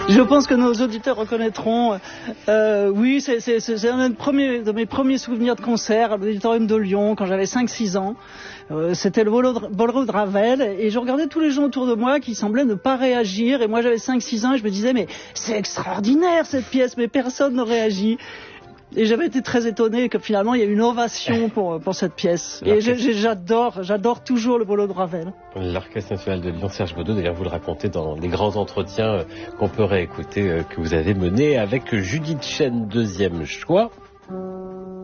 Je pense que nos auditeurs reconnaîtront. Oui, c'est un de mes premiers souvenirs de concert à l'Auditorium de Lyon quand j'avais 5-6 ans. C'était le Bolero de Ravel et je regardais tous les gens autour de moi qui semblaient ne pas réagir et moi j'avais 5-6 ans et je me disais mais c'est extraordinaire cette pièce, mais personne ne réagit. Et j'avais été très étonné que finalement il y ait une ovation pour cette pièce. Et j'adore toujours le Bolero de Ravel. L'Orchestre National de Lyon, Serge Baudot, d'ailleurs vous le racontez dans les grands entretiens qu'on peut réécouter, que vous avez menés avec Judith Chen, deuxième choix.